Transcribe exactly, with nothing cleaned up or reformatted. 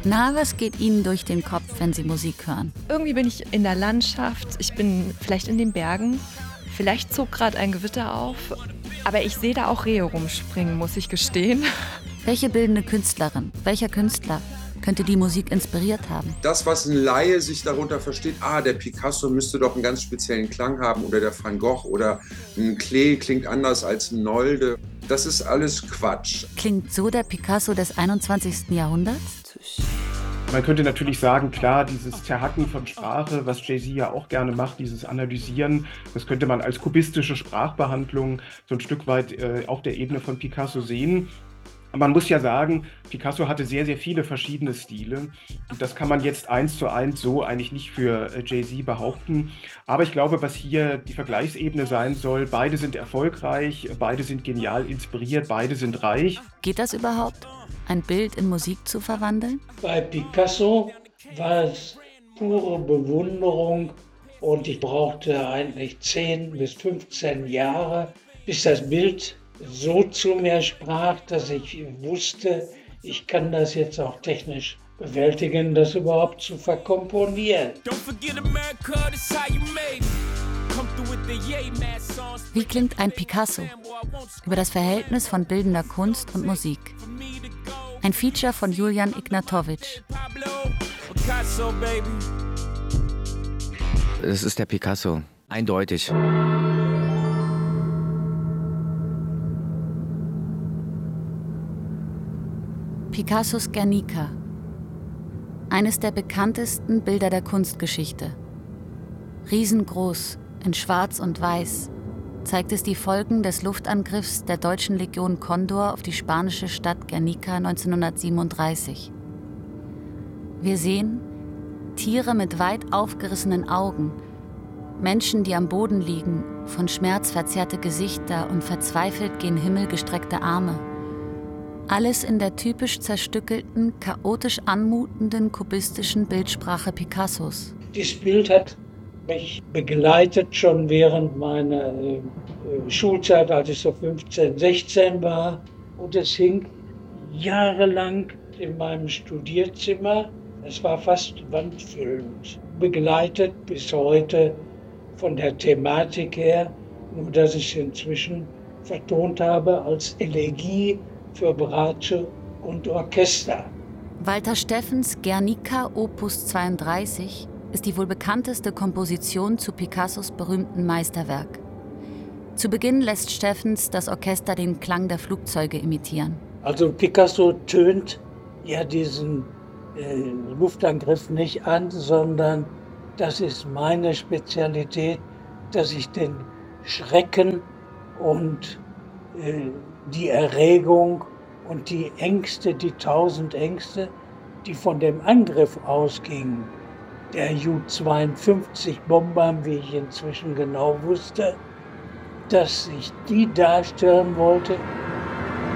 Na, was geht Ihnen durch den Kopf, wenn Sie Musik hören? Irgendwie bin ich in der Landschaft, ich bin vielleicht in den Bergen, vielleicht zog gerade ein Gewitter auf, aber ich sehe da auch Rehe rumspringen, muss ich gestehen. Welche bildende Künstlerin, welcher Künstler könnte die Musik inspiriert haben? Das, was ein Laie sich darunter versteht, ah, der Picasso müsste doch einen ganz speziellen Klang haben oder der Van Gogh oder ein Klee klingt anders als ein Nolde. Das ist alles Quatsch. Klingt so der Picasso des einundzwanzigsten Jahrhunderts? Man könnte natürlich sagen, klar, dieses Zerhacken von Sprache, was Jay-Z ja auch gerne macht, dieses Analysieren, das könnte man als kubistische Sprachbehandlung so ein Stück weit äh, auf der Ebene von Picasso sehen. Man muss ja sagen, Picasso hatte sehr, sehr viele verschiedene Stile. Und das kann man jetzt eins zu eins so eigentlich nicht für Jay-Z behaupten. Aber ich glaube, was hier die Vergleichsebene sein soll, beide sind erfolgreich, beide sind genial inspiriert, beide sind reich. Geht das überhaupt, ein Bild in Musik zu verwandeln? Bei Picasso war es pure Bewunderung und ich brauchte eigentlich zehn bis fünfzehn Jahre, bis das Bild so zu mir sprach, dass ich wusste, ich kann das jetzt auch technisch bewältigen, das überhaupt zu verkomponieren. Wie klingt ein Picasso? Über das Verhältnis von bildender Kunst und Musik. Ein Feature von Julian Ignatowicz. Es ist der Picasso, eindeutig. Picassos Guernica. Eines der bekanntesten Bilder der Kunstgeschichte. Riesengroß, in Schwarz und Weiß, zeigt es die Folgen des Luftangriffs der deutschen Legion Condor auf die spanische Stadt Guernica neunzehnhundertsiebenunddreißig. Wir sehen Tiere mit weit aufgerissenen Augen, Menschen, die am Boden liegen, von Schmerz verzerrte Gesichter und verzweifelt gen Himmel gestreckte Arme. Alles in der typisch zerstückelten, chaotisch anmutenden kubistischen Bildsprache Picassos. Dieses Bild hat mich begleitet schon während meiner äh, Schulzeit, als ich so fünfzehn, sechzehn war. Und es hing jahrelang in meinem Studierzimmer. Es war fast wandfüllend. Begleitet bis heute von der Thematik her, nur dass ich es inzwischen vertont habe als Elegie für Bratsche und Orchester. Walter Steffens Guernica Opus zweiunddreißig ist die wohl bekannteste Komposition zu Picassos berühmten Meisterwerk. Zu Beginn lässt Steffens das Orchester den Klang der Flugzeuge imitieren. Also Picasso tönt ja diesen äh, Luftangriff nicht an, sondern das ist meine Spezialität, dass ich den Schrecken und äh, die Erregung und die Ängste, die tausend Ängste, die von dem Angriff ausgingen, der Ju zweiundfünfzig Bombern, wie ich inzwischen genau wusste, dass ich die darstellen wollte